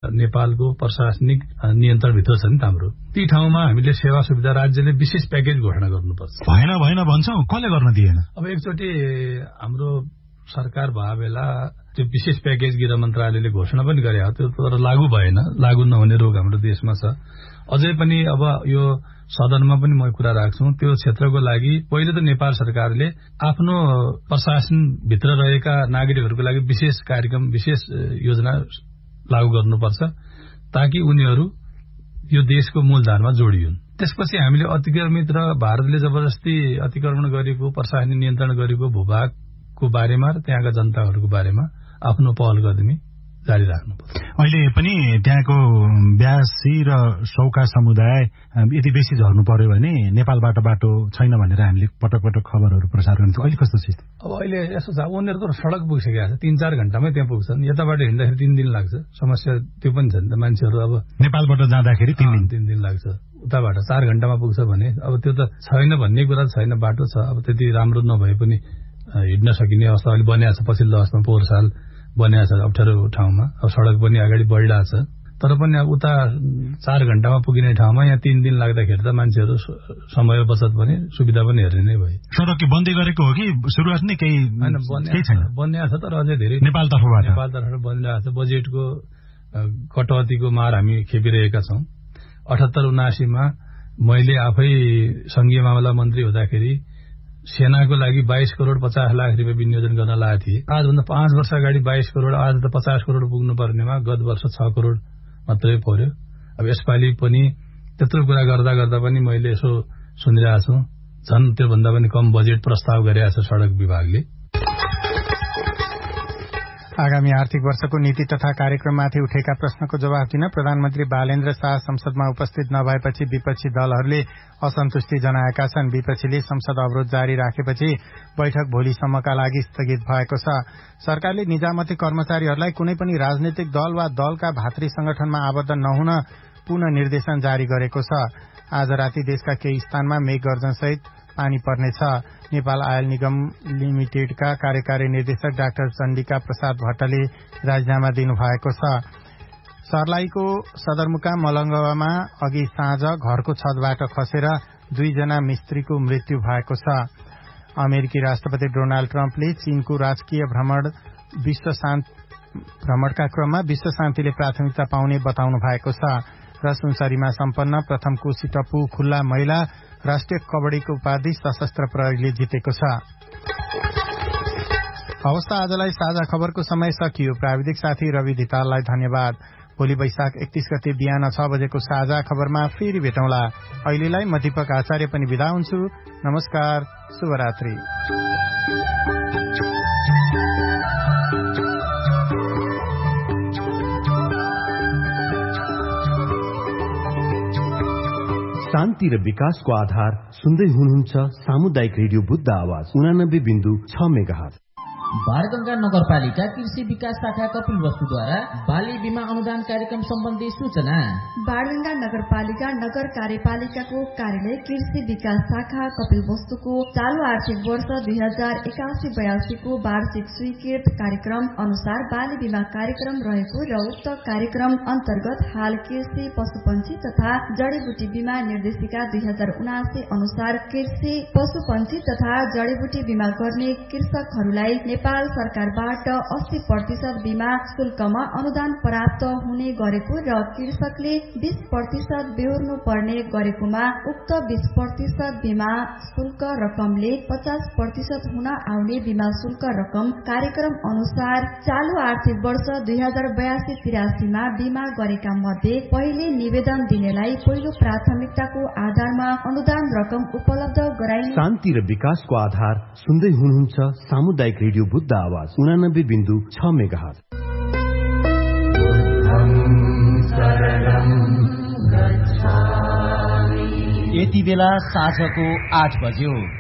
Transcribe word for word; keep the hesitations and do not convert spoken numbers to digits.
नेपालको प्रशासनिक नियन्त्रणभित्र छ नि त हाम्रो। ती ठाउँमा हामीले सेवा सुविधा राज्यले विशेष प्याकेज घोषणा गर्नुपर्छ। भएन भएन भन्छौँ, कसले गर्न दिएन? अब एकचोटि हाम्रो सरकार भए बेला त्यो विशेष प्याकेज गृह मन्त्रालयले घोषणा पनि गरे हो, त्यो तर लागू भएन। लागू नहुने रोग हाम्रो देशमा छ। अझै पनि अब यो सदनमा पनि म कुरा राख्छु, त्यो क्षेत्रको लागि पहिले त नेपाल सरकारले आफ्नो प्रशासनभित्र रहेका नागरिकहरूको लागि विशेष कार्यक्रम, विशेष योजना लागू गर्नुपर्छ ताकि उनीहरू यो देशको मूलधारमा जोडियुन्। त्यसपछि हामीले अतिक्रमित र भारतले जबरजस्ती अतिक्रमण गरेको, प्रशासनिक नियन्त्रण गरेको भूभागको बारेमा र त्यहाँका जनताहरूको बारेमा आफ्नो पहल कदमी जारी राख्नुपर्छ। अहिले पनि त्यहाँको ब्यासी र सौका समुदाय यदि बेसी झर्नु पर्यो भने नेपालबाट बाटो छैन भनेर हामीले पटक पटक खबरहरू प्रसार गर्छौँ। अहिले कस्तो छ? अब अहिले यस्तो छ, उनीहरू त सडक पुगिसकेका छ, तीन चार घण्टामै त्यहाँ पुग्छन्। यताबाट हिँड्दाखेरि तीन दिन लाग्छ। समस्या त्यो पनि छ नि त, मान्छेहरू अब नेपालबाट जाँदाखेरि तीन दिन तीन दिन लाग्छ, उताबाट चार घण्टामा पुग्छ भने अब त्यो त छैन भन्ने कुरा छैन। बाटो छ, अब त्यति राम्रो नभए पनि हिँड्न सकिने अवस्था अहिले बनिएको छ। पछिल्लो अवस्थामा पोहोर साल बनिएको छ अप्ठ्यारो ठाउँमा। अब सडक पनि अगाडि बढिरहेको छ, तर पनि अब उता चार घण्टामा पुगिने ठाउँमा यहाँ तीन दिन लाग्दाखेरि त मान्छेहरू समय बचत पनि सुविधा पनि हेर्ने नै भयो। सडक बन्दै गरेको हो कि सुरुवात नै केही छैन? बनिएको छ, तर अझै धेरै नेपाल तर्फबाट नेपाल तर्फबाट बनिरहेको छ। बजेटको कटौतीको मार हामी खेपिरहेका छौँ। अठहत्तर उनासीमा मैले आफै संघीय मामला मन्त्री हुँदाखेरि सेनाको लागि बाइस करोड़ पचास लाख रुपियाँ विनियोजन गर्न लागेको थिए। आजभन्दा पाँच वर्ष अगाडि बाइस करोड़, आज त पचास करोड़ पुग्नु पर्नेमा गत वर्ष छ करोड़ मात्रै पर्यो। अब यसपालि पनि त्यत्रो कुरा गर्दा गर्दा पनि मैले यसो सुनिरहेको छु, झन् त्योभन्दा पनि कम बजेट प्रस्ताव गरिरहेको छ सड़क विभागले। आगामी आर्थिक वर्षको नीति तथा कार्यक्रममाथि उठेका प्रश्नको जवाफ दिन प्रधानमन्त्री बालेन्द्र शाह संसदमा उपस्थित नभएपछि विपक्षी दलहरूले असन्तुष्टि जनाएका छन्। विपक्षीले संसद अवरोध जारी राखेपछि बैठक भोलिसम्मका लागि स्थगित भएको छ। सरकारले निजामती कर्मचारीहरूलाई कुनै पनि राजनैतिक दल वा दलका भातृ संगठनमा आबद्ध नहुन पुनः निर्देशन जारी गरेको छ। आज राति देशका केही स्थानमा मेघ गर्जनसहित पानी पर्नेछ। नेपाल आयल निगम लिमिटेडका कार्यकारी निर्देशक डाक्टर चण्डिका प्रसाद भट्टले राजीनामा दिनुभएको छ। सर्लाहीको सदरमुकाम मलङ्गवामा अघि साँझ घरको छतबाट खसेर दुईजना मिस्त्रीको मृत्यु भएको छ। अमेरिकी राष्ट्रपति डोनाल्ड ट्रम्पले चीनको राजकीय भ्रमण विश्व शान्ति भ्रमणका क्रममा विश्व शान्तिले प्राथमिकता पाउने बताउनु भएको छ। र सुनसरीमा सम्पन्न प्रथम कोशी टप्पु खुल्ला महिला राष्ट्रिय कबड्डीको उपाधि सशस्त्र प्रहरीले जितेको छ। हवस्, आजलाई साझा खबरको समय सकियो। प्राविधिक साथी रवि धिताललाई धन्यवाद। भोलि वैशाख एकतीस गते बिहान छ बजेको साझा खबरमा फेरि भेटौँला। अहिलेलाई म दीपक आचार्य पनि बिदा हुन्छु। नमस्कार, शुभरात्रि। शान्ति र विकासको आधार सुन्दै हुनुहुन्छ सामुदायिक रेडियो बुद्ध आवाज उनानब्बे बिन्दु छ मेगाहर्ज। बाणगंगा नगरपालिका कृषि विकास शाखा कपिलवस्तुद्वारा बाली बीमा अनुदान कार्यक्रम सम्बन्धी सूचना। बाणगंगा नगरपालिका नगर कार्यपालिकाको कार्यालय कृषि विकास शाखा कपिलवस्तुको चालू आर्थिक वर्ष दुई हजार एकासी बयासीको वार्षिक स्वीकृत कार्यक्रम अनुसार बाली बीमा कार्यक्रम रहेको र उक्त कार्यक्रम अन्तर्गत हाल कृषि पशुपन्छी तथा जडीबुटी बीमा निर्देशिका दुई हजार उनासी अनुसार कृषि पशुपन्छी तथा जडीबुटी बीमा गर्ने कृषकहरूलाई नेपाल सरकारबाट अस्सी प्रतिशत बीमा शुल्कमा अनुदान प्राप्त हुने गरेको र कृषकले बीस प्रतिशत बेहोर्नु पर्ने गरेकोमा उक्त बीस प्रतिशत बीमा शुल्क रकमले पचास प्रतिशत हुन आउने बीमा शुल्क रकम कार्यक्रम अनुसार चालू आर्थिक वर्ष दुई हजार बयासी तिरासीमा बीमा गरेका मध्ये पहिले निवेदन दिनेलाई पहिलो प्राथमिकताको आधारमा अनुदान रकम उपलब्ध गराइने। शान्ति र विकासको आधार सुन्दै हुनुहुन्छ सामुदायिक रेडियो बुद्ध आवाज उनानब्बे बिन्दु छ मेगाहर्ज। यति बेला साँझको आठ बज्यो।